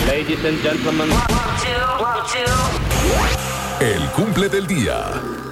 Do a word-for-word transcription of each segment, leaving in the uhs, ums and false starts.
Ladies and gentlemen. El cumple del día.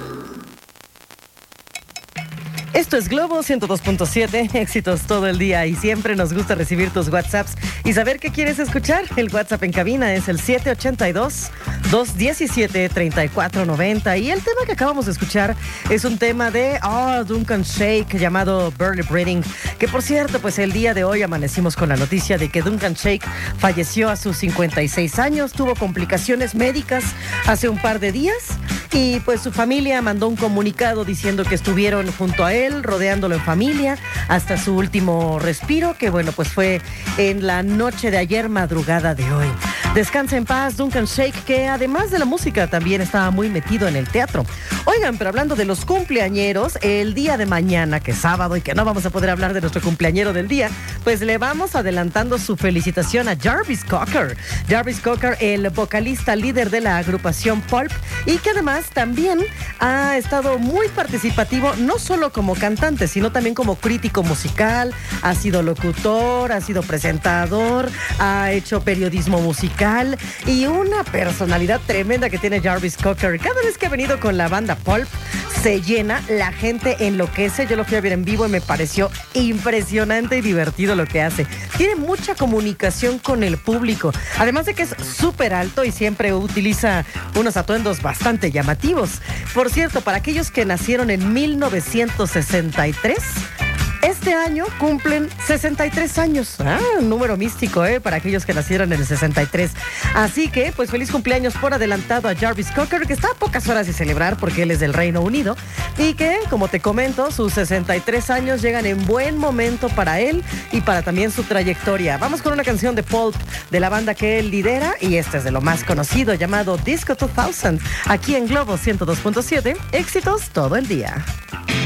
Esto es Globo ciento dos punto siete, éxitos todo el día y siempre nos gusta recibir tus WhatsApps y saber qué quieres escuchar. El WhatsApp en cabina es el siete ocho dos, dos uno siete, tres cuatro nueve cero y el tema que acabamos de escuchar es un tema de oh, Duncan Sheik llamado Barely Breathing, que por cierto, pues el día de hoy amanecimos con la noticia de que Duncan Sheik falleció a sus cincuenta y seis años, tuvo complicaciones médicas hace un par de días y pues su familia mandó un comunicado diciendo que estuvieron junto a él, rodeándolo en familia, hasta su último respiro, que bueno, pues fue en la noche de ayer, madrugada de hoy. Descansa en paz, Duncan Sheik, que además de la música también estaba muy metido en el teatro. Oigan, pero hablando de los cumpleañeros, el día de mañana, que es sábado y que no vamos a poder hablar de nuestro cumpleañero del día, pues le vamos adelantando su felicitación a Jarvis Cocker. Jarvis Cocker, el vocalista líder de la agrupación Pulp, y que además también ha estado muy participativo, no solo como cantante, sino también como crítico musical, ha sido locutor, ha sido presentador, ha hecho periodismo musical y una personalidad tremenda que tiene Jarvis Cocker. Cada vez que ha venido con la banda Pulp, se llena, la gente enloquece. Yo lo fui a ver en vivo y me pareció impresionante y divertido lo que hace. Tiene mucha comunicación con el público, además de que es súper alto y siempre utiliza unos atuendos bastante llamativos. Por cierto, para aquellos que nacieron en mil novecientos sesenta y tres, este año cumplen sesenta y tres años. Ah, un número místico, ¿eh? Para aquellos que nacieron en el sesenta y tres. Así que, pues, feliz cumpleaños por adelantado a Jarvis Cocker, que está a pocas horas de celebrar porque él es del Reino Unido. Y que, como te comento, sus sesenta y tres años llegan en buen momento para él y para también su trayectoria. Vamos con una canción de Pulp, de la banda que él lidera, y este es de lo más conocido, llamado Disco dos mil, aquí en Globo ciento dos punto siete. Éxitos todo el día.